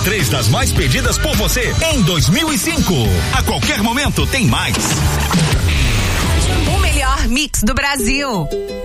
3 das mais pedidas por você em 2005. A qualquer momento tem mais. O melhor mix do Brasil.